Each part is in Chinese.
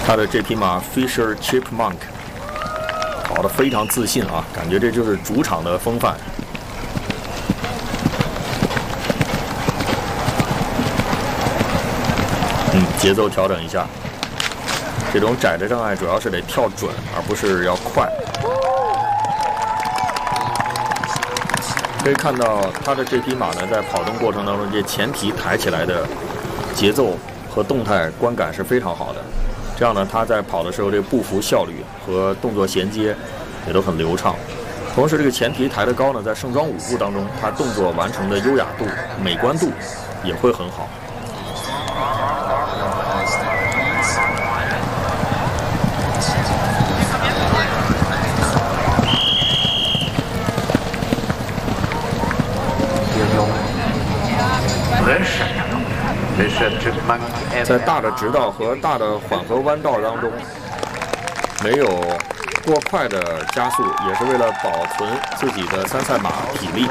他的这匹马 Fisher Chipmunk 跑得非常自信啊，感觉这就是主场的风范。节奏调整一下。这种窄的障碍主要是得跳准，而不是要快。可以看到他的这匹马呢，在跑动过程当中，这前蹄抬起来的节奏和动态观感是非常好的。这样呢，他在跑的时候，这个步幅效率和动作衔接也都很流畅。同时，这个前蹄抬得高呢，在盛装舞步当中，他动作完成的优雅度、美观度也会很好。在大的直道和大的缓和弯道当中，没有过快的加速，也是为了保存自己的参赛马体力。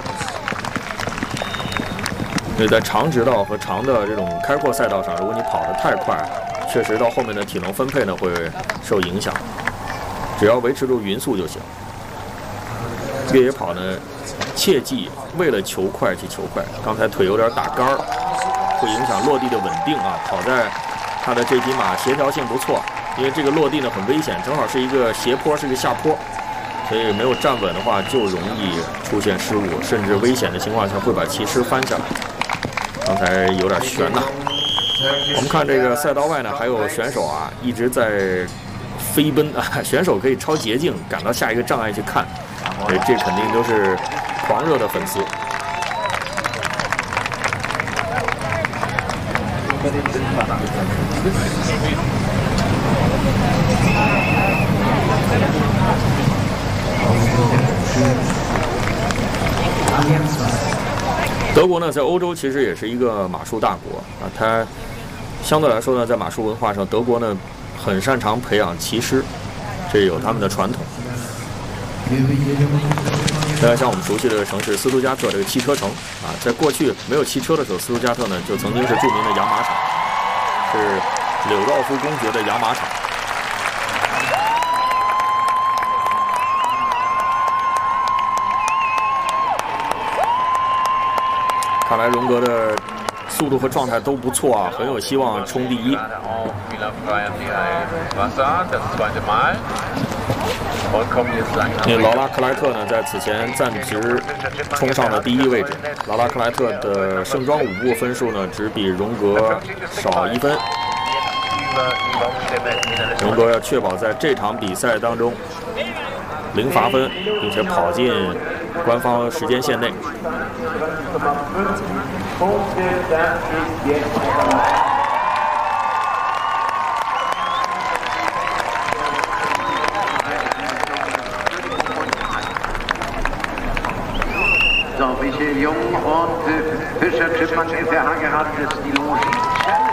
所以在长直道和长的这种开阔赛道上，如果你跑得太快，确实到后面的体能分配呢会受影响。只要维持住匀速就行。越野跑呢，切记为了求快去求快。刚才腿有点打杆儿。会影响落地的稳定啊！跑在他的这匹马协调性不错，因为这个落地呢很危险，正好是一个斜坡，是个下坡，所以没有站稳的话就容易出现失误，甚至危险的情况下会把骑师翻下来。刚才有点悬呐。我们看这个赛道外呢，还有选手啊一直在飞奔啊，选手可以抄捷径赶到下一个障碍去看，这肯定都是狂热的粉丝。德国呢，在欧洲其实也是一个马术大国啊。它相对来说呢，在马术文化上，德国呢很擅长培养骑师，这有他们的传统。大家像我们熟悉的城市斯图加特这个汽车城啊，在过去没有汽车的时候，斯图加特呢就曾经是著名的养马场，是柳道夫公爵的养马场。看来荣格的速度和状态都不错啊，很有希望冲第一。因为劳拉克莱特呢，在此前暂时冲上了第一位置。劳拉克莱特的盛装舞步分数呢，只比荣格少1分。荣格要确保在这场比赛当中0罚分，并且跑进官方时间线内。 So, Michel Jung und Fischer Chipmunk ist der Hagerrad des Stilon Challenge.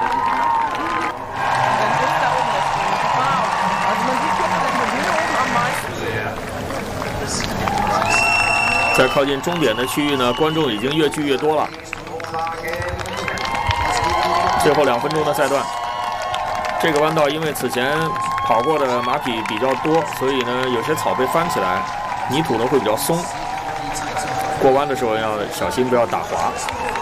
在靠近终点的区域呢，观众已经越聚越多了。最后2分钟的赛段，这个弯道因为此前跑过的马匹比较多，所以呢有些草被翻起来，泥土呢会比较松。过弯的时候要小心，不要打滑。